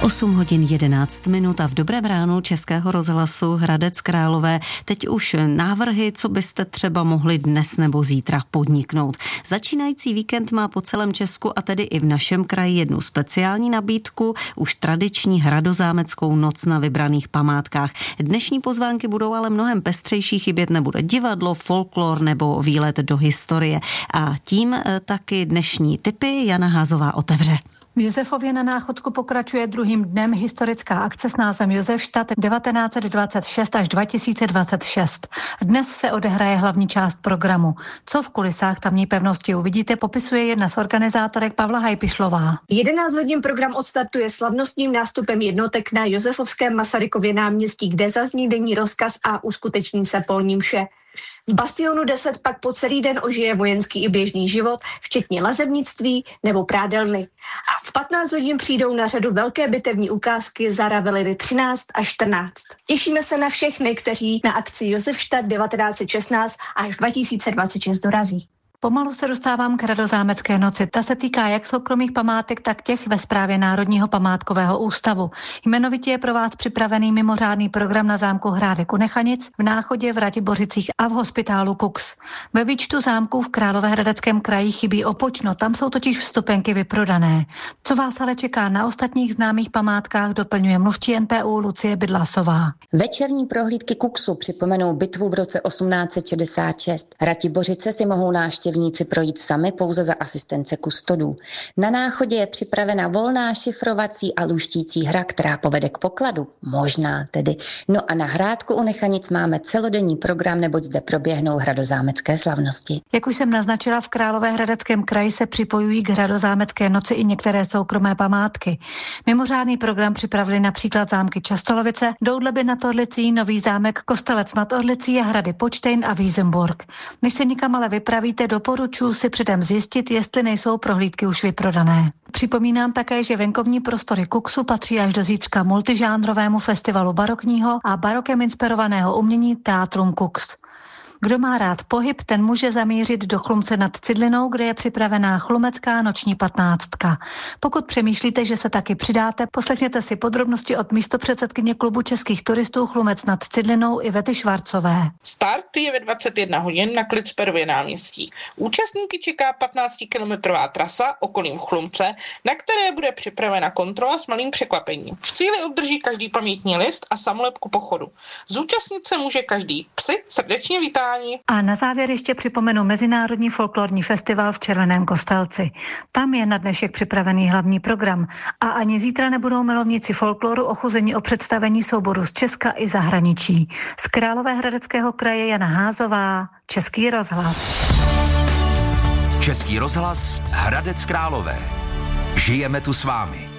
8 hodin 11 minut a v dobrém ránu Českého rozhlasu Hradec Králové teď už návrhy, co byste třeba mohli dnes nebo zítra podniknout. Začínající víkend má po celém Česku a tedy i v našem kraji jednu speciální nabídku, už tradiční hradozámeckou noc na vybraných památkách. Dnešní pozvánky budou ale mnohem pestřejší, chybět nebude divadlo, folklor nebo výlet do historie. A tím taky dnešní tipy Jana Házová otevře. V Josefově na Náchodsku pokračuje druhým dnem historická akce s názvem Josefštát 1926 až 2026. Dnes se odehraje hlavní část programu. Co v kulisách tamní pevnosti uvidíte, popisuje jedna z organizátorek Pavla Hajpišlová. 11 hodin program odstartuje slavnostním nástupem jednotek na Josefovském Masarykově náměstí, kde zazní denní rozkaz a uskuteční se polní mše. V Bastionu 10 pak po celý den ožije vojenský i běžný život, včetně lazebnictví nebo prádelny. A v 15 hodin přijdou na řadu velké bitevní ukázky za Raveliny 13 a 14. Těšíme se na všechny, kteří na akci Josefštát 1916 až 2026 dorazí. Pomalu se dostávám k Hradozámecké noci. Ta se týká jak soukromých památek, tak těch ve správě Národního památkového ústavu. Jmenovitě je pro vás připravený mimořádný program na zámku Hrádek u Nechanic, v Náchodě, v Ratibořicích a v hospitálu Kux. Ve výčtu zámků v Královéhradeckém kraji chybí Opočno, tam jsou totiž vstupenky vyprodané. Co vás ale čeká na ostatních známých památkách, doplňuje mluvčí NPÚ Lucie Bydlásová. Večerní prohlídky Kuxu připomenou bitvu v roce 1866. Ratibořice si mohou návštěvníci projít sami pouze za asistence kustodů. Na Náchodě je připravena volná šifrovací a luštící hra, která povede k pokladu. Možná tedy. No a na Hrádku u Nechanic máme celodenní program, neboť zde proběhnou hradozámecké slavnosti. Jak už jsem naznačila, v Královéhradeckém kraji se připojují k Hradozámecké noci i některé soukromé památky. Mimořádný program připravili například zámky Častolovice, Doudleby nad Orlicí, Nový zámek, Kostelec nad Orlicí a hrady Počtejn a Wiesenburg. Než se nikam ale vypravíte, doporučuji si předem zjistit, jestli nejsou prohlídky už vyprodané. Připomínám také, že venkovní prostory Kuxu patří až do zítřka multižánrovému festivalu barokního a barokem inspirovaného umění Teatrum Kux. Kdo má rád pohyb, ten může zamířit do Chlumce nad Cidlinou, kde je připravená chlumecká noční 15. Pokud přemýšlíte, že se taky přidáte, poslechněte si podrobnosti od místopředsedkyně klubu českých turistů Chlumec nad Cidlinou Ivety Švarcové. Start je ve 21 hodin na Klicperově náměstí. Účastníky čeká 15-kilometrová trasa okolím Chlumce, na které bude připravena kontrola s malým překvapením. V cíli obdrží každý pamětní list a samolepku pochodu. Zúčastnit se může každý. Psi srdečně vítá. A na závěr ještě připomenu Mezinárodní folklorní festival v Červeném Kostelci. Tam je na dnešek připravený hlavní program a ani zítra nebudou milovníci folkloru ochuzeni o představení souborů z Česka i zahraničí. Z Královéhradeckého kraje Jana Házová, Český rozhlas. Český rozhlas Hradec Králové. Žijeme tu s vámi.